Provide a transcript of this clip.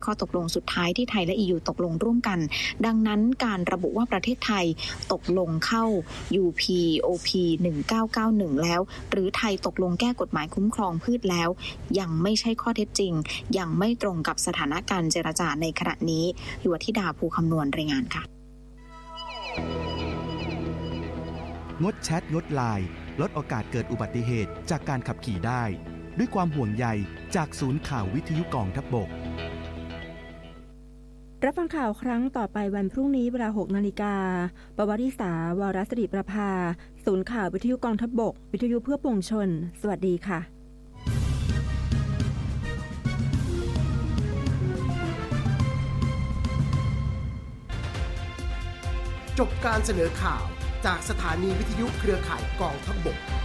ข้อตกลงสุดท้ายที่ไทยและ EU ตกลงร่วมกันดังนั้นการระบุว่าประเทศไทยตกลงเข้า UPOP 1991แล้วหรือไทยตกลงแก้กฎหมายคุ้มครองพืชแล้วยังไม่ใช่ข้อเท็จจริงยังไม่ตรงกับสถานการณ์เจรจาในขณะนี้ยุวธิดาภูคำนวณรายงานค่ะงดแชทงดไลน์ลดโอกาสเกิดอุบัติเหตุจากการขับขี่ได้ด้วยความห่วงใยจากศูนย์ข่าววิทยุกองทัพบกรับฟังข่าวครั้งต่อไปวันพรุ่งนี้เวลา 6 นาฬิกาปวริษาวรสิริประภาศูนย์ข่าววิทยุกองทัพบกวิทยุเพื่อปวงชนสวัสดีค่ะจบการเสนอข่าวจากสถานีวิทยุเครือข่ายกองทัพบก